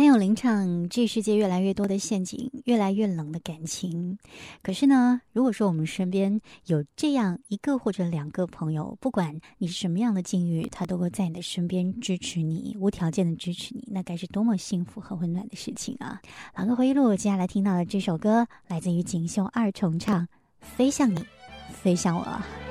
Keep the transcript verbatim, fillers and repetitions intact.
友林唱，这世界越来越多的陷阱，越来越冷的感情。可是呢，如果说我们身边有这样一个或者两个朋友，不管你是什么样的境遇，他都会在你的身边支持你，无条件的支持你，那该是多么幸福和温暖的事情啊！老歌回忆录，接下来听到的这首歌来自于锦绣二重唱《飞向你，飞向我》。